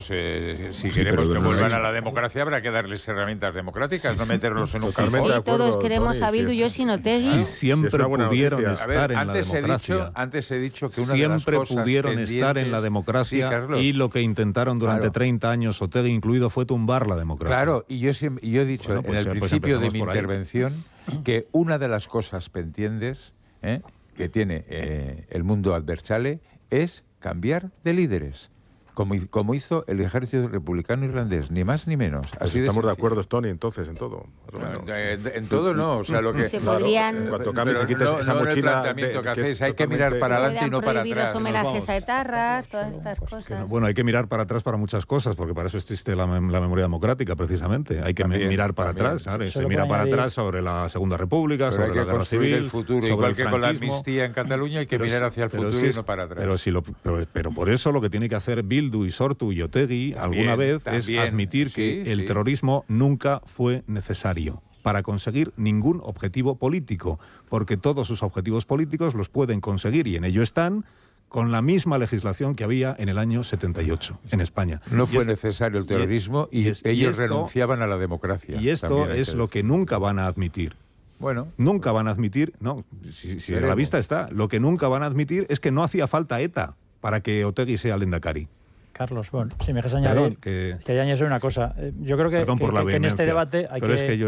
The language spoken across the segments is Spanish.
Si queremos que vuelvan a la democracia, habrá que darles herramientas democráticas, no meterlos en un campo. Sí, todos queremos a Bildu, yo sin Otegi. Sí, siempre pudieron estar en la democracia. Antes he dicho que una de las siempre cosas pudieron estar en la democracia, y lo que intentaron durante 30 años, Otegi incluido, fue tumbar la democracia. Claro, y yo he dicho en el principio de mi intervención que una de las cosas pendientes que tiene el mundo adversale es cambiar de líderes. Como hizo el ejército republicano irlandés, ni más ni menos. Pues estamos de acuerdo, Tony, entonces, en todo. En todo no, o sea, lo que... Se podrían... En cuanto cambies y quites esa mochila... No el planteamiento que hacéis, hay que mirar para adelante y no para atrás. Los homenajes a etarras, todas estas cosas. Bueno, hay que mirar para atrás para muchas cosas, porque para eso existe la memoria democrática, precisamente. Hay que mirar para atrás. Se mira para atrás sobre la Segunda República, sobre la Guerra Civil, el futuro, igual que con la amnistía en Cataluña, hay que mirar hacia el futuro y no para atrás. Pero por eso lo que tiene que hacer Bildu y Sortu y Otegi alguna vez es admitir que el terrorismo nunca fue necesario para conseguir ningún objetivo político, porque todos sus objetivos políticos los pueden conseguir, y en ello están, con la misma legislación que había en el año 78 en España. No fue necesario el terrorismo y ellos renunciaban a la democracia. Y esto es lo que nunca van a admitir. Bueno, nunca van a admitir, si a la vista está, lo que nunca van a admitir es que no hacía falta ETA para que Otegi sea lehendakari. Carlos, bueno, si me dejas añadir, que añadir una cosa. Yo creo que en este debate hay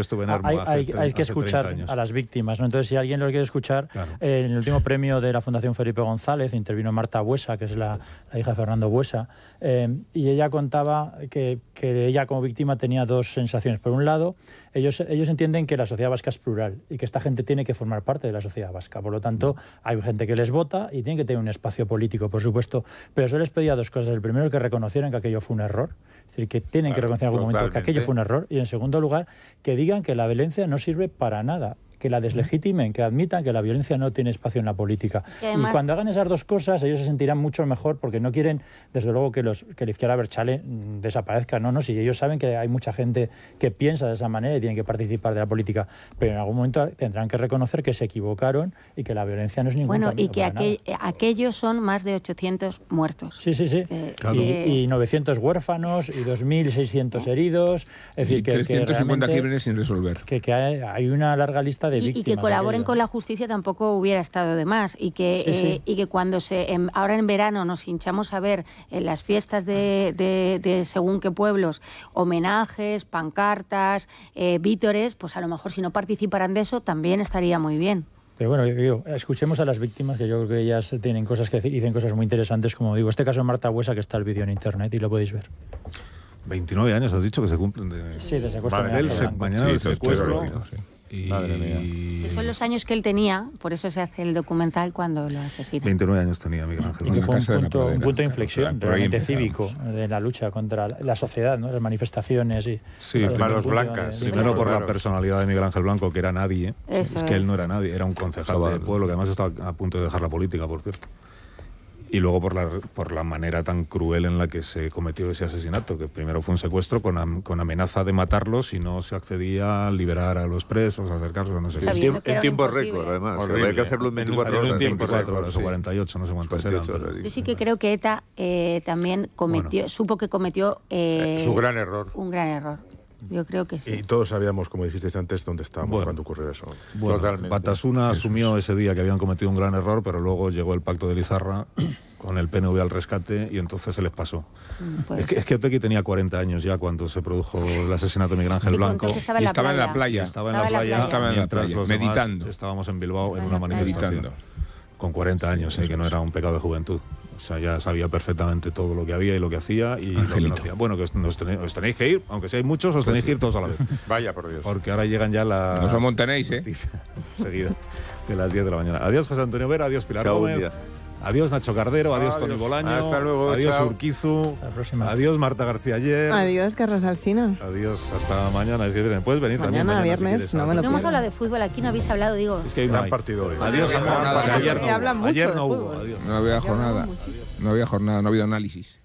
que escuchar a las víctimas, ¿no? Entonces, si alguien lo quiere escuchar, en el último premio de la Fundación Felipe González intervino Marta Buesa, que es la hija de Fernando Buesa, y ella contaba que ella como víctima tenía dos sensaciones. Por un lado, ellos entienden que la sociedad vasca es plural y que esta gente tiene que formar parte de la sociedad vasca. Por lo tanto, hay gente que les vota y tiene que tener un espacio político, por supuesto. Pero yo les pedía dos cosas. El primero, que reconocieran que aquello fue un error. Es decir, que tienen que reconocer en algún momento que aquello fue un error. Y en segundo lugar, que digan que la violencia no sirve para nada, que la deslegitimen, que admitan que la violencia no tiene espacio en la política. Además, y cuando hagan esas dos cosas, ellos se sentirán mucho mejor, porque no quieren, desde luego, que la izquierda abertzale desaparezca. No, si ellos saben que hay mucha gente que piensa de esa manera y tienen que participar de la política, pero en algún momento tendrán que reconocer que se equivocaron y que la violencia no es ningún camino. Y que aquellos son más de 800 muertos. Sí. Claro. Y 900 huérfanos y 2.600 heridos. Es decir, y 350 crímenes sin resolver. Que hay una larga lista de víctimas. Y que colaboren con la justicia tampoco hubiera estado de más. Y que cuando ahora en verano nos hinchamos a ver en las fiestas de según qué pueblos, homenajes, pancartas, vítores, pues a lo mejor si no participaran de eso también estaría muy bien. Pero bueno, escuchemos a las víctimas, que yo creo que ellas tienen cosas que decir, dicen cosas muy interesantes, como digo, este caso de Marta Buesa, que está el vídeo en internet y lo podéis ver. 29 años has dicho que se cumplen de... Sí, de secuestro. Mañana del secuestro. Madre mía. Que son los años que él tenía, por eso se hace el documental cuando lo asesinan. 29 años tenía Miguel Ángel Blanco. Y que fue un punto de inflexión realmente cívico de la lucha contra la sociedad, ¿no? Las manifestaciones y... Sí, manos blancas. Primero por la personalidad de Miguel Ángel Blanco, que era nadie. Es que él no era nadie, era un concejal del pueblo, que además estaba a punto de dejar la política, por cierto. Y luego por la manera tan cruel en la que se cometió ese asesinato, que primero fue un secuestro con amenaza de matarlos si no se accedía a liberar a los presos, a acercarlos, no sé qué. En tiempo récord, además. Había que hacerlo en 24 horas. 24 horas o 48, no sé cuántas eran. Yo sí que creo que ETA también supo que cometió... su gran error. Un gran error. Yo creo que sí. Y todos sabíamos, como dijisteis antes, dónde estábamos cuando ocurrió eso. Totalmente. Batasuna asumió ese día que habían cometido un gran error, pero luego llegó el pacto de Lizarra con el PNV al rescate y entonces se les pasó. Es que Otegi tenía 40 años ya cuando se produjo el asesinato de Miguel Ángel Blanco. Y estaba en la playa. Estaba en la playa, meditando. Estábamos en Bilbao en una manifestación. Con 40 años, que no era un pecado de juventud. O sea, ya sabía perfectamente todo lo que había y lo que hacía y lo que no hacía. Bueno, que os tenéis que ir, aunque seáis muchos, os tenéis que ir todos a la vez. Vaya, por Dios. Porque ahora llegan ya las... Nos amontonéis, seguida, de las 10 de la mañana. Adiós, José Antonio Vera, adiós, Pilar Gómez. Adiós, Nacho Cardero, adiós, Tony Bolaño. Hasta luego, adiós, chao. Urquizu. Adiós, Marta García Ayer. Adiós, Carlos Alsina. Adiós, hasta mañana. Puedes venir también. Mañana viernes, si no me lo No hemos hablado de fútbol, aquí no habéis hablado, digo. Es que hay un gran partido hoy. Adiós, ayer no hubo. No había jornada, no ha habido análisis.